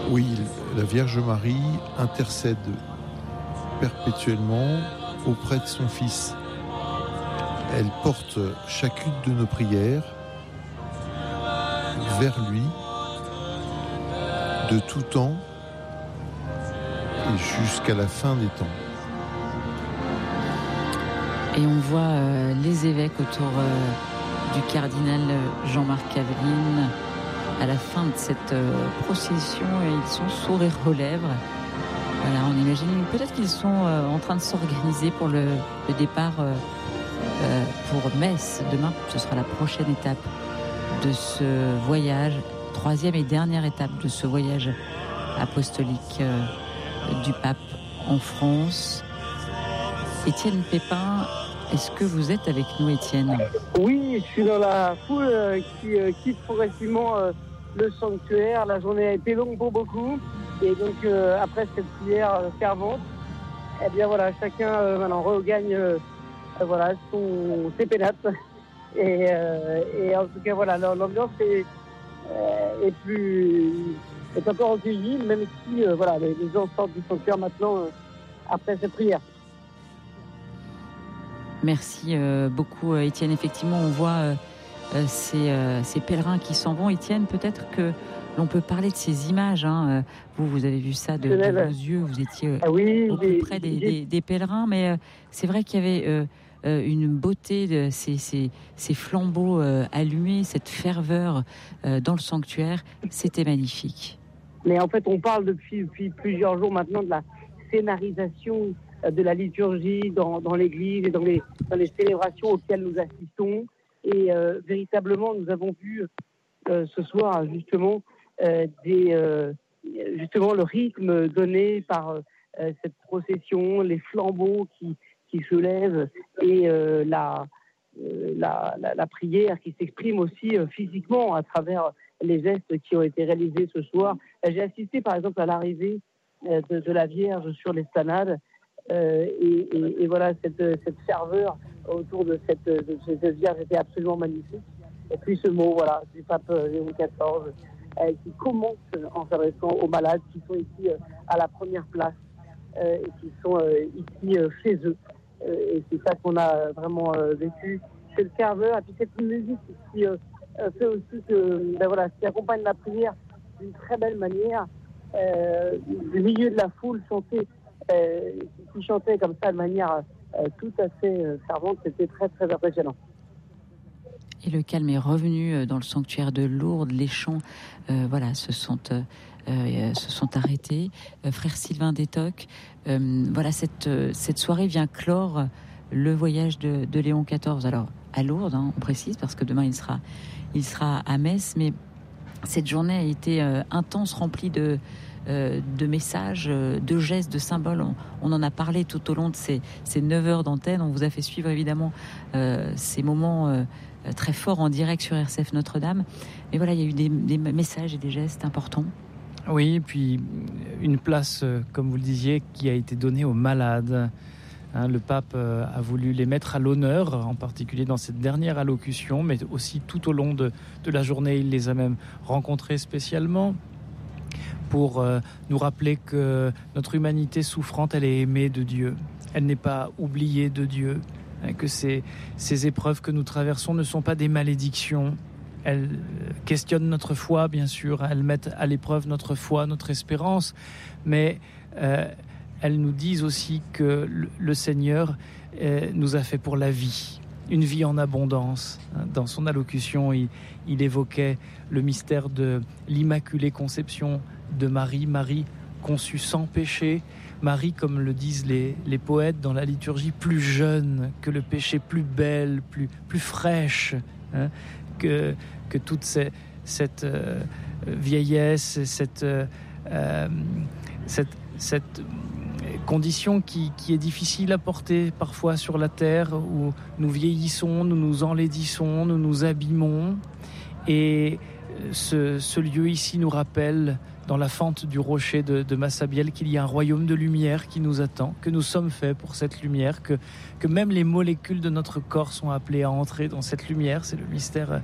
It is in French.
Oui, la Vierge Marie intercède perpétuellement auprès de son Fils. Elle porte chacune de nos prières vers lui de tout temps et jusqu'à la fin des temps. Et on voit les évêques autour du cardinal Jean-Marc Aveline à la fin de cette procession, et ils sont sourire aux lèvres. Voilà, on imagine peut-être qu'ils sont en train de s'organiser pour le départ pour Metz. Demain, ce sera la prochaine étape de ce voyage, troisième et dernière étape de ce voyage apostolique du pape en France. Étienne Pépin, est-ce que vous êtes avec nous, Étienne ? Oui, je suis dans la foule qui quitte progressivement le sanctuaire. La journée a été longue pour beaucoup. Et donc, après cette prière fervente, eh bien voilà, chacun maintenant regagne ses pénates. Et en tout cas, voilà, l'ambiance est un peu recueillie, même si les gens sortent du sanctuaire maintenant après cette prière. Merci beaucoup, Étienne. Effectivement, on voit ces pèlerins qui s'en vont. Étienne, peut-être que l'on peut parler de ces images. Vous avez vu ça de vos yeux. Vous étiez au plus près des pèlerins. Mais c'est vrai qu'il y avait une beauté de ces flambeaux allumés, cette ferveur dans le sanctuaire. C'était magnifique. Mais en fait, on parle depuis plusieurs jours maintenant de la scénarisation de la liturgie dans l'église et dans les célébrations auxquelles nous assistons. Et véritablement, nous avons vu ce soir justement le rythme donné par cette procession, les flambeaux qui se lèvent et la prière qui s'exprime aussi physiquement à travers les gestes qui ont été réalisés ce soir. J'ai assisté par exemple à l'arrivée de la Vierge sur l'esplanade. Et voilà, cette ferveur autour de cette Vierge était absolument magnifique. Et puis ce mot, du pape Léon XIV, qui commence en s'adressant aux malades qui sont ici à la première place et qui sont ici chez eux. Et c'est ça qu'on a vraiment vécu. Cette ferveur, et puis cette musique qui fait aussi qui accompagne la prière d'une très belle manière. Du milieu de la foule qui chantait comme ça de manière tout à fait fervente, c'était très très impressionnant. Et le calme est revenu dans le sanctuaire de Lourdes. Les chants se sont arrêtés. Frère Sylvain Détoc, cette soirée vient clore le voyage de Léon XIV. Alors à Lourdes, on précise, parce que demain il sera à Metz, mais cette journée a été intense, remplie de messages, de gestes, de symboles. On en a parlé tout au long de ces 9 heures d'antenne. On vous a fait suivre évidemment ces moments très forts en direct sur RCF Notre-Dame. Mais voilà, il y a eu des messages et des gestes importants. Oui, et puis une place, comme vous le disiez, qui a été donnée aux malades. Le pape a voulu les mettre à l'honneur, en particulier dans cette dernière allocution, mais aussi tout au long de la journée. Il les a même rencontrés spécialement pour nous rappeler que notre humanité souffrante, elle est aimée de Dieu. Elle n'est pas oubliée de Dieu. Que ces épreuves que nous traversons ne sont pas des malédictions. Elles questionnent notre foi, bien sûr. Elles mettent à l'épreuve notre foi, notre espérance. Mais elles nous disent aussi que le Seigneur nous a fait pour la vie. Une vie en abondance. Dans son allocution, il évoquait le mystère de l'Immaculée Conception de Marie. Marie conçue sans péché. Marie, comme le disent les poètes dans la liturgie, plus jeune que le péché, plus belle, plus fraîche que toute cette vieillesse, cette condition qui est difficile à porter parfois sur la terre, où nous vieillissons, nous nous enlaidissons, nous nous abîmons. Et ce lieu ici nous rappelle, dans la fente du rocher de Massabielle, qu'il y a un royaume de lumière qui nous attend, que nous sommes faits pour cette lumière, que même les molécules de notre corps sont appelées à entrer dans cette lumière. C'est le mystère